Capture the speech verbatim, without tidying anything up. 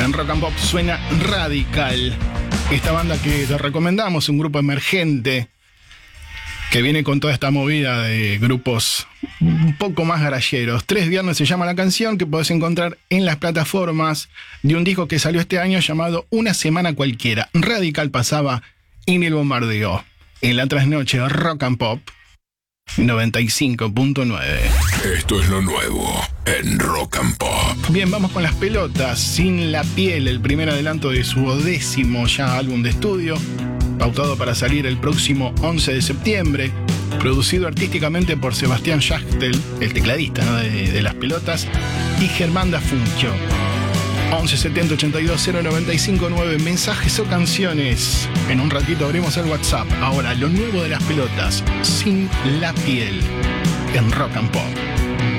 En Rock and Pop suena Radical. Esta banda que te recomendamos, un grupo emergente que viene con toda esta movida de grupos un poco más garalleros. Tres Viernes se llama la canción, que podés encontrar en las plataformas de un disco que salió este año llamado Una Semana Cualquiera. Radical pasaba en el bombardeo. En la trasnoche, Rock and Pop noventa y cinco punto nueve. Esto es lo nuevo en Rock and Pop. Bien, vamos con las pelotas. Sin la piel, el primer adelanto de su décimo ya álbum de estudio, pautado para salir el próximo once de septiembre, producido artísticamente por Sebastián Schachtel, el tecladista, ¿no?, de, de las pelotas, y Germán Dafuncho. once setenta ochenta y dos cero noventa y cinco nueve, mensajes o canciones. En un ratito abrimos el WhatsApp. Ahora, lo nuevo de las pelotas, Sin la piel, en Rock and Pop.